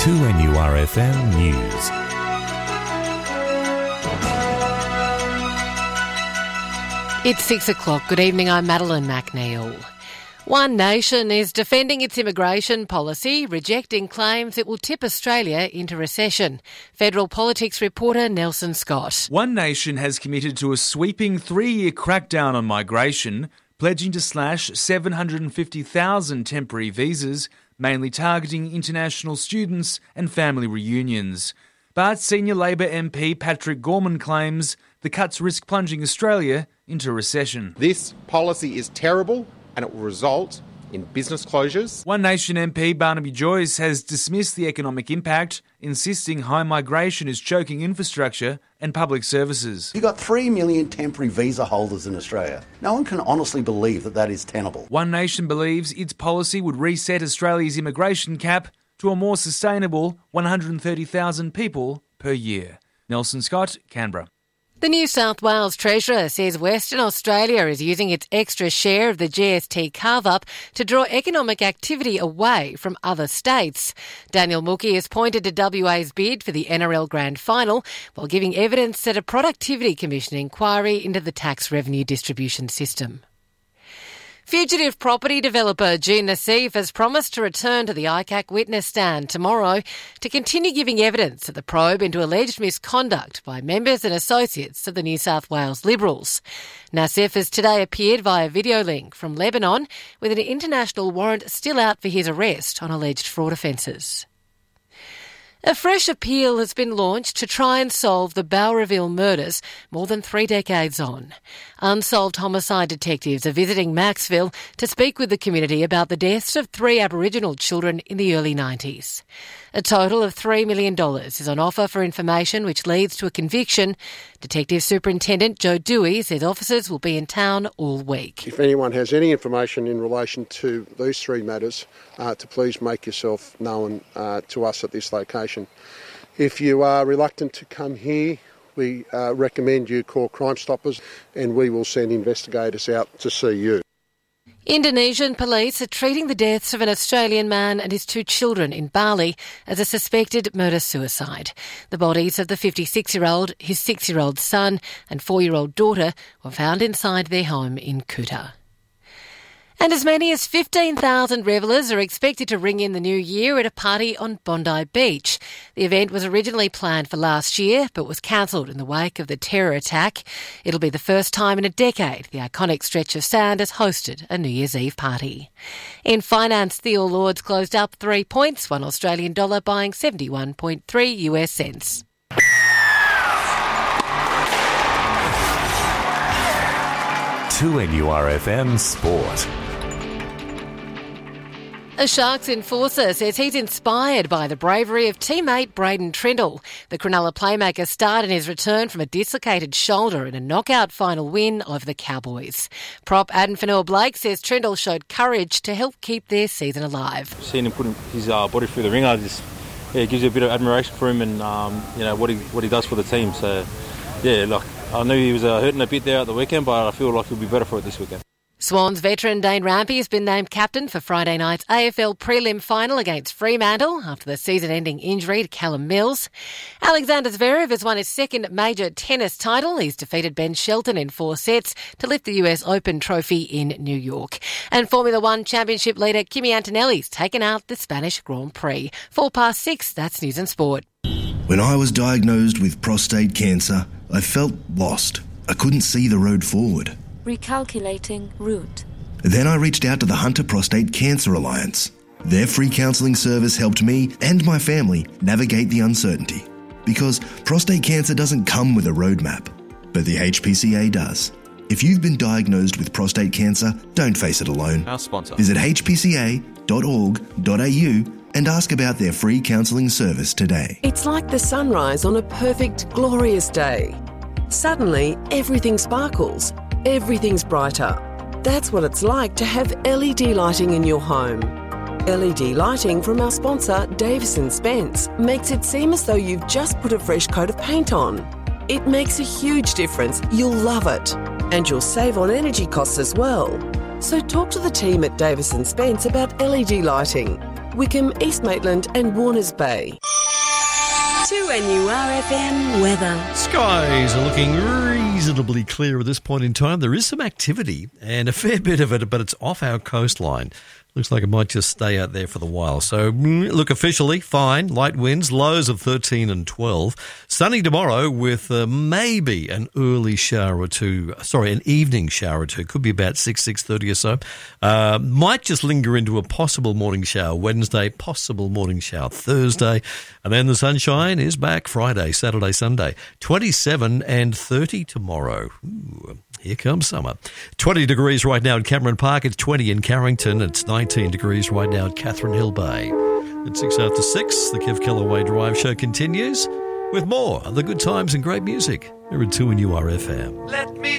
2NURFM News. It's 6 o'clock. Good evening, I'm Madeline McNeil. One Nation is defending its immigration policy, rejecting claims it will tip Australia into recession. Federal politics reporter Nelson Scott. One Nation has committed to a sweeping 3-year crackdown on migration, pledging to slash 750,000 temporary visas, mainly targeting international students and family reunions. But senior Labor MP Patrick Gorman claims the cuts risk plunging Australia into recession. This policy is terrible and it will result in business closures. One Nation MP Barnaby Joyce has dismissed the economic impact, insisting high migration is choking infrastructure and public services. You've got 3 million temporary visa holders in Australia. No one can honestly believe that that is tenable. One Nation believes its policy would reset Australia's immigration cap to a more sustainable 130,000 people per year. Nelson Scott, Canberra. The New South Wales Treasurer says Western Australia is using its extra share of the GST carve-up to draw economic activity away from other states. Daniel Mookie has pointed to WA's bid for the NRL Grand Final while giving evidence at a Productivity Commission inquiry into the tax revenue distribution system. Fugitive property developer Jean Nassif has promised to return to the ICAC witness stand tomorrow to continue giving evidence at the probe into alleged misconduct by members and associates of the New South Wales Liberals. Nassif has today appeared via video link from Lebanon with an international warrant still out for his arrest on alleged fraud offences. A fresh appeal has been launched to try and solve the Bowraville murders more than 3 decades on. Unsolved homicide detectives are visiting Maxville to speak with the community about the deaths of 3 Aboriginal children in the early 90s. A total of $3 million is on offer for information which leads to a conviction. Detective Superintendent Joe Dewey says officers will be in town all week. If anyone has any information in relation to these 3 matters, to please make yourself known to us at this location. If you are reluctant to come here, we recommend you call Crime Stoppers and we will send investigators out to see you. Indonesian police are treating the deaths of an Australian man and his 2 children in Bali as a suspected murder-suicide. The bodies of the 56-year-old, his 6-year-old son and 4-year-old daughter were found inside their home in Kuta. And as many as 15,000 revellers are expected to ring in the new year at a party on Bondi Beach. The event was originally planned for last year but was cancelled in the wake of the terror attack. It'll be the first time in a decade the iconic stretch of sand has hosted a New Year's Eve party. In finance, the All Ords closed up 3 points, $1 Australian dollar buying 71.3 US cents. To NURFM Sport. A Sharks enforcer says he's inspired by the bravery of teammate Braden Trindle. The Cronulla playmaker started his return from a dislocated shoulder in a knockout final win over the Cowboys. Prop Adam Fanua-Blake says Trindle showed courage to help keep their season alive. Seeing him put his body through the ringer, it gives you a bit of admiration for him and what he does for the team. So, I knew he was hurting a bit there at the weekend, but I feel like he'll be better for it this weekend. Swans veteran Dane Rampy has been named captain for Friday night's AFL prelim final against Fremantle after the season-ending injury to Callum Mills. Alexander Zverev has won his 2nd major tennis title. He's defeated Ben Shelton in 4 sets to lift the US Open trophy in New York. And Formula One Championship leader Kimi Antonelli's taken out the Spanish Grand Prix. 6:04, that's News and Sport. When I was diagnosed with prostate cancer, I felt lost. I couldn't see the road forward. Recalculating route. Then I reached out to the Hunter Prostate Cancer Alliance. Their free counselling service helped me and my family navigate the uncertainty. Because prostate cancer doesn't come with a roadmap, but the HPCA does. If you've been diagnosed with prostate cancer, don't face it alone. Our sponsor. Visit hpca.org.au and ask about their free counselling service today. It's like the sunrise on a perfect, glorious day. Suddenly, everything sparkles. Everything's brighter. That's what it's like to have LED lighting in your home. LED lighting from our sponsor, Davison Spence, makes it seem as though you've just put a fresh coat of paint on. It makes a huge difference. You'll love it. And you'll save on energy costs as well. So talk to the team at Davison Spence about LED lighting. Wickham, East Maitland and Warners Bay. 2NURFM weather. Skies are looking reasonably clear at this point in time. There is some activity and a fair bit of it, but it's off our coastline. Looks like it might just stay out there for the while. So, look, officially, fine. Light winds, lows of 13 and 12. Sunny tomorrow with maybe an early shower or two. Sorry, an evening shower or two. Could be about 6:30 or so. Might just linger into a possible morning shower Wednesday, possible morning shower Thursday. And then the sunshine is back Friday, Saturday, Sunday. 27 and 30 tomorrow. Ooh. Here comes summer. 20 degrees right now at Cameron Park. It's 20 in Carrington. It's 19 degrees right now at Catherine Hill Bay. At 6 after 6, the Kev Kellaway Drive Show continues with more of the good times and great music. Here at 2NURFM. Let me